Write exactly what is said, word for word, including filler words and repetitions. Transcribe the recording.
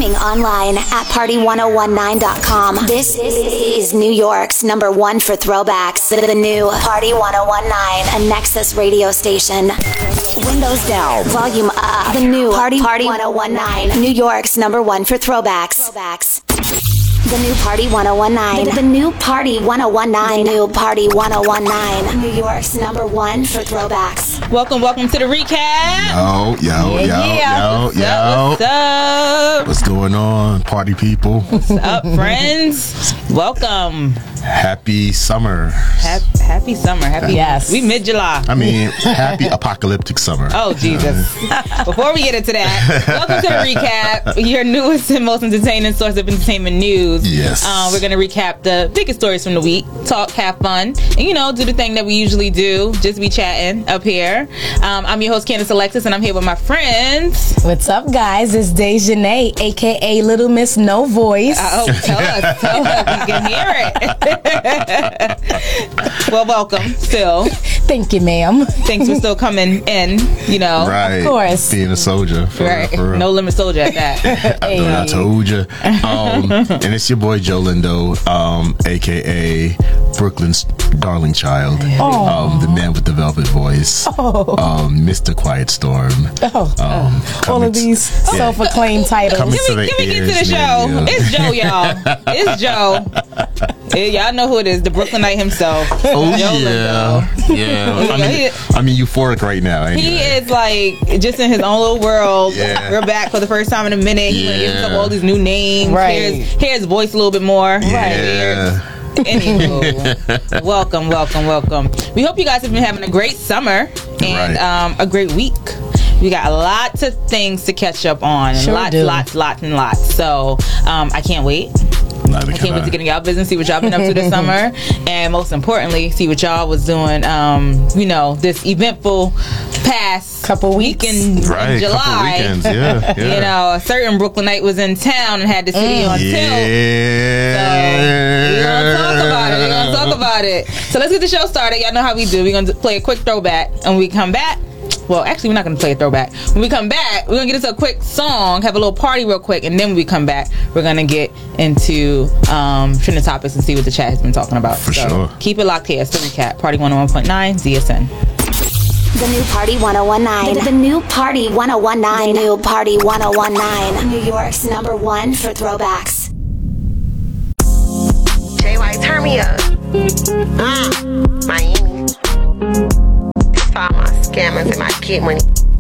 Streaming online at party one oh one nine dot com. This is New York's number one for throwbacks. The new Party one oh one nine, a Nexus radio station. Windows down, volume up. The new Party Party one oh one nine, New York's number one for throwbacks. Throwbacks. The new Party one oh one nine. The new Party one oh one nine. The new Party one oh one nine. New York's number one for throwbacks. Welcome, welcome to the recap. Yo, yo, yeah, yo, yeah. yo, what's yo. Up, what's up? What's going on, party people? What's up, friends? Welcome. Happy summer. Happy, happy summer. Happy. Yes. We mid-July. I mean, happy apocalyptic summer. Oh, Jesus. Before we get into that, welcome to the recap, your newest and most entertaining source of entertainment news. Yes. Uh, we're going to recap the biggest stories from the week, talk, have fun, and, you know, do the thing that we usually do, just be chatting up here. Um, I'm your host, Candace Alexis, and I'm here with my friends. What's up, guys? It's Dejanay, a k a. Little Miss No Voice. Uh, oh, tell us. Tell us. We can hear it. Well, welcome still. Thank you, ma'am. Thanks for still coming in, you know. Right. Of course. Being a soldier. For Right. real, for real. No limit soldier at that. I know I told you. Um, and it's your boy Joe Lindo, um, a k a. Brooklyn's darling child. Oh. Um, the man with the velvet voice. Oh. Um, Mister Quiet Storm. Oh. Um, All of these yeah. self-acclaimed titles. Coming Can to we, the can we get to the ears, show? man, yeah. It's Joe, y'all. It's Joe. Yeah, y'all know who it is. The Brooklynite himself. Oh, Joe yeah. Lindo. Yeah. I mean, I mean, euphoric right now. Anyway. He is like just in his own little world. Yeah. We're back for the first time in a minute. He's gonna give himself Yeah. all these new names. Right. Here's, hear his voice a little bit more. Yeah. Anywho, welcome, welcome, welcome. We hope you guys have been having a great summer and Right. um, a great week. We got lots of things to catch up on. Sure lots, do. lots, lots, and lots. So um, I can't wait. Neither I can can't wait I. to get in y'all business, see what y'all been up to this summer, and most importantly, see what y'all was doing. Um, you know, this eventful past Couple weeks. week in, Right, in July. couple weekends, yeah, yeah. You know, a certain Brooklynite was in town and had the city on tilt. Yeah. So we're gonna talk about it. We're gonna talk about it. So let's get the show started. Y'all know how we do. We're gonna play a quick throwback, and when we come back. Well, actually, we're not going to play a throwback. When we come back, we're going to get into a quick song, have a little party real quick, and then when we come back, we're going to get into um, trending topics and see what the chat has been talking about. For so sure. Keep it locked here. It's the recap. Party one oh one point nine, Z S N. The new Party one oh one nine. The new Party one oh one nine. The new Party one oh one nine. New York's number one for throwbacks. J Y, turn me up. Mm, Miami. It's all my scammers and my kid money.